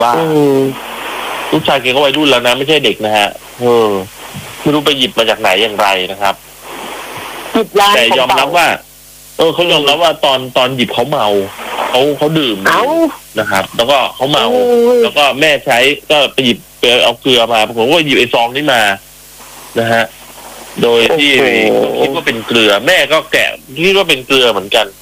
ว่าลูกชายแกก็วัยรุ่นแล้วนะไม่ใช่เด็กนะฮะไม่รู้ไปหยิบมาจากไหนอย่างไรนะครับแต่ยอมรับว่าเขายอมรับว่าตอนหยิบเขาเมาเขาดื่มนะครับแล้วก็เขาเมาแล้วก็แม่ใช้ก็ไปหยิบไปเอาเกลือมาผมก็หยิบไอ้ซองนี้มานะฮะโดยที่คิดว่าเป็นเกลือแม่ก็แกะคิดว่าเป็นเกลือเหมือนกัน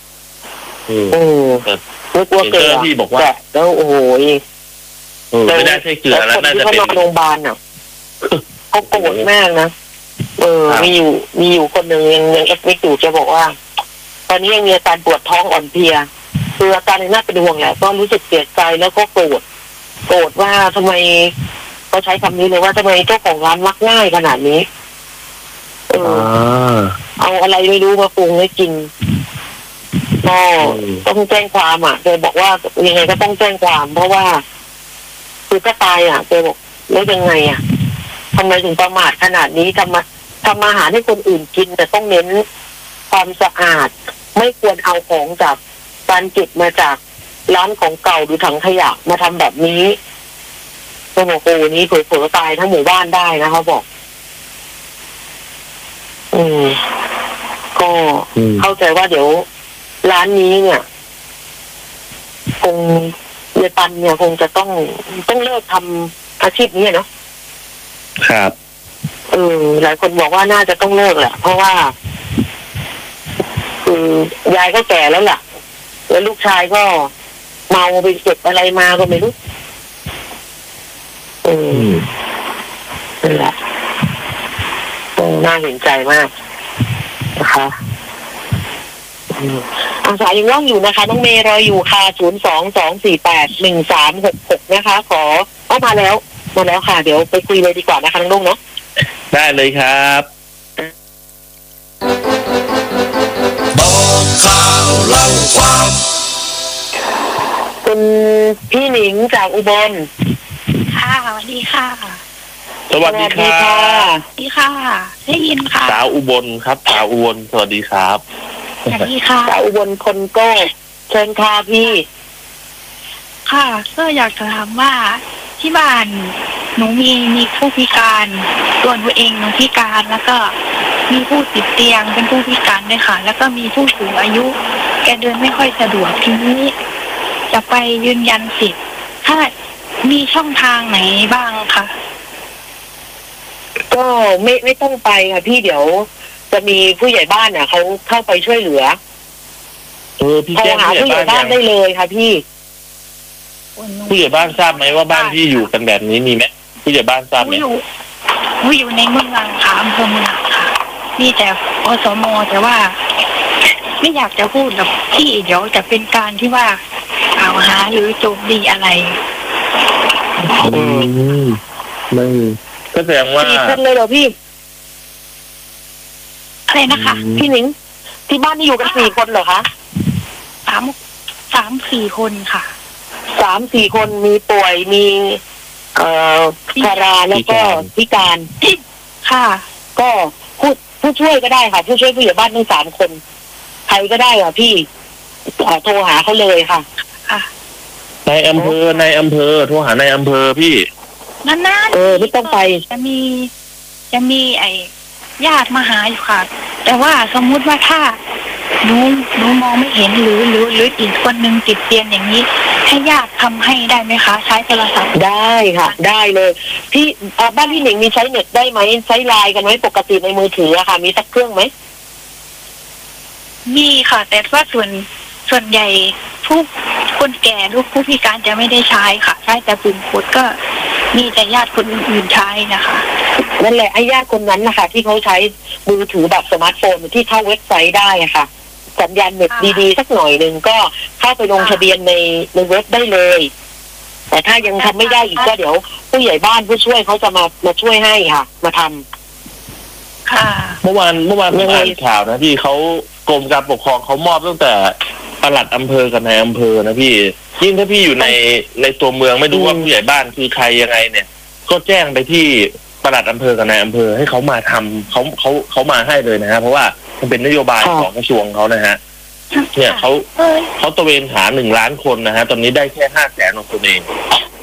ไม่กลัวเกลือที่บอกว่าแล้วโอ้โหไม่ได้ใช่เกลือแล้วน่าจะเป็นโรงพยาบาลอ่ะเขาโกรธมากนะมีอยู่คนหนึ่งยังเอ็กซ์อยู่จะบอกว่าตอนนี้ยังมีอาการปวดท้องอ่อนเพลียคืออาการน่าเป็นห่วงแหละก็รู้สึกเสียใจแล้วก็โกรธว่าทำไมเขาใช้คำนี้เลยว่าทำไมเจ้าของร้านมักง่ายขนาดนี้เอาอะไรไม่รู้มาปรุงให้กินก็ต้องแจ้งความอ่ะเธอบอกว่ายังไงก็ต้องแจ้งความเพราะว่าคือก็ตายอ่ะเธอบอกแล้วยังไงอ่ะทำไมถึงประมาทขนาดนี้ทำอาหารให้คนอื่นกินแต่ต้องเน้นความสะอาดไม่ควรเอาของจากการเก็บมาจากร้านของเก่าหรือถังขยะมาทำแบบนี้เขาบอกโอ้นี้เผลอๆตายทั้งหมู่บ้านได้นะเขาบอกก็เข้าใจว่าเดี๋ยวร้านนี้เนี่ยคงเยปันเนี่ยคงจะต้องเลิกทำอาชีพนี้เนาะครับหลายคนบอกว่าน่าจะต้องเลิกแหละเพราะว่ายายก็แก่แล้วล่ะแล้วลูกชายก็เมาไปเก็บอะไรมาก็ไม่รู้นั่นแหละน่าเห็นใจมากนะคะสายยังว่างอยู่นะคะน้องเมย์รออยู่ค่ะ022481366นะคะขอมาแล้วค่ะเดี๋ยวไปคุยเลยดีกว่านะคะน้องลุงเนาะได้เลยครับบอกข่าวเล่าความคุณพี่หนิงจากอุบลค่ะสวัสดีค่ะสวัสดีค่ะสวัสดีค่ะได้ยินค่ะสาวอุบลครับสาวอุบลสวัสดีครับสวัสดีค่ะสาวอุบลคนโก้เชิญค่ะพี่ค่ะก็อยากจะถามว่าที่บ้านหนูมีผู้พิการตัวหนูเองหนูพิการแล้วก็มีผู้ติดเตียงเป็นผู้พิการด้วยค่ะแล้วก็มีผู้สูงอายุแกเดินไม่ค่อยสะดวกทีนี้จะไปยืนยันสิทธิ์ถ้ามีช่องทางไหนบ้างคะก็ไม่ต้องไปค่ะพี่เดี๋ยวจะมีผู้ใหญ่บ้านอ่ะเขาเข้าไปช่วยเหลือพี่แจ้งผู้ใหญ่บ้านได้เลยค่ะพี่ผู้ใหญ่บ้านทราบไหมว่าบ้านที่อยู่กันแบบนี้มีไหมผู้ใหญ่บ้านทราบไหมอยู่ในเมืองค่ะอำเภอเมืองค่ะมีแต่อสม.แต่ว่าไม่อยากจะพูดกับพี่เดี๋ยวจะเป็นการที่ว่ากล่าวหาหรือโจมตีอะไรไม่ก็แสดงว่า 4 คนเลยเหรอพี่อะไรนะคะพี่หนิงที่บ้านนี่อยู่กัน4 คนเหรอคะ 3-4 คนค่ะ 3-4 คนมีป่วยมีชราแล้วก็พิการค่ะก็ผู้ช่วยก็ได้ค่ะผู้ช่วยผู้ใหญ่บ้านทั้ง3 คนใครก็ได้ค่ะพี่โทรหาเขาเลยค่ะในอำเภอโทรหาในอำเภอพี่นั่นไม่ต้องไปจะมีไอ้ญาติมาหาอยู่ค่ะแต่ว่าสมมุติว่าถ้าหนูมองไม่เห็นหรืออีกคนนึงติดเตียงอย่างนี้ให้ญาติทำให้ได้ไหมคะใช้โทรศัพท์ได้ค่ะได้เลยพี่บ้านพี่หนิงมีใช้เน็ตได้ไหมใช้ไลน์กันไหมปกติในมือถืออะค่ะมีสักเครื่องไหมมีค่ะแต่ว่าส่วนใหญ่ผู้คนแก่หรือผู้พิการจะไม่ได้ใช้ค่ะใช้แต่ปุ่มกดก็มีแต่ญาติคนอื่นๆใช้นะคะนั่นแหละไอ้ญาติคนนั้นนะคะที่เขาใช้มือถือแบบสมาร์ทโฟนที่เข้าเว็บไซต์ได้ค่ะสัญญาณเน็ตดีๆสักหน่อยนึงก็เข้าไปลงทะเบียนในเว็บได้เลยแต่ถ้ายังทำไม่ได้อีกก็เดี๋ยวผู้ใหญ่บ้านผู้ช่วยเขาจะมาช่วยให้ค่ะมาทำค่ะเมื่อวานอ่านข่าวนะพี่เขากรมการปกครองเขามอบตั้งแต่ปลัดอำเภอกับนายอำเภอนะพี่ยิ่งถ้าพี่อยู่ในตัวเมืองไม่รู้ว่าผู้ใหญ่บ้านคือใครยังไงเนี่ยก็แจ้งไปที่ปลัดอำเภอกับนายอำเภอให้เขามาทำเขามาให้เลยนะฮะเพราะว่ามันเป็นนโยบายของกระทรวงเขานะฮะเนี่ยเขาตระเวนหา1 ล้านคนนะฮะตอนนี้ได้แค่500,000 คนเอง